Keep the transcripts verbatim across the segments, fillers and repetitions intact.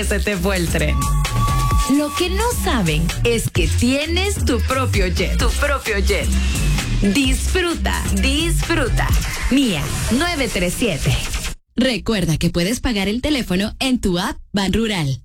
se te fue el tren. Lo que no saben es que tienes tu propio jet. Tu propio jet. Disfruta, disfruta. Mía nueve tres siete. Recuerda que puedes pagar el teléfono en tu app Ban Rural.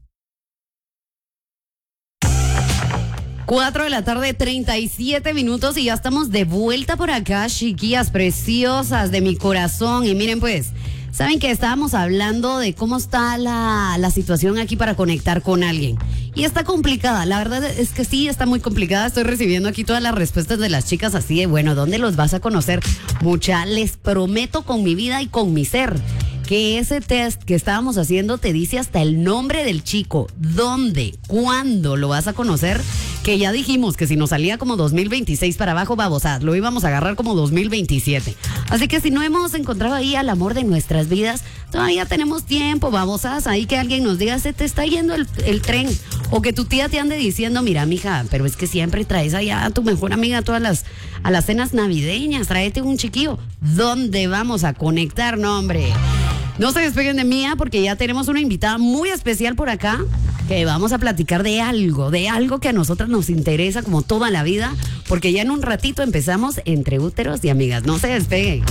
Cuatro de la tarde, treinta y siete minutos y ya estamos de vuelta por acá, chiquillas preciosas de mi corazón. Y miren pues, saben que estábamos hablando de cómo está la, la situación aquí para conectar con alguien. Y está complicada, la verdad es que sí, está muy complicada. Estoy recibiendo aquí todas las respuestas de las chicas así de, bueno, ¿dónde los vas a conocer? Mucha, les prometo con mi vida y con mi ser que ese test que estábamos haciendo te dice hasta el nombre del chico, dónde, cuándo lo vas a conocer, que ya dijimos que si nos salía como dos mil veintiséis para abajo, babosas, lo íbamos a agarrar como dos mil veintisiete. Así que si no hemos encontrado ahí al amor de nuestras vidas, todavía tenemos tiempo, babosas, ahí que alguien nos diga, se te está yendo el, el tren, o que tu tía te ande diciendo, mira, mija, pero es que siempre traes allá a tu mejor amiga a todas las, a las cenas navideñas, tráete un chiquillo. ¿Dónde vamos a conectar? No, hombre. No se despeguen de Mía porque ya tenemos una invitada muy especial por acá que vamos a platicar de algo, de algo que a nosotras nos interesa como toda la vida, porque ya en un ratito empezamos Entre Úteros y Amigas. No se despeguen.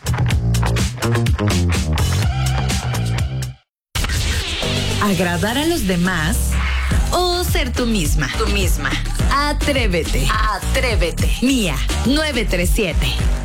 ¿Agradar a los demás o ser tú misma? Tú misma. Atrévete. Atrévete. Mía nueve tres siete.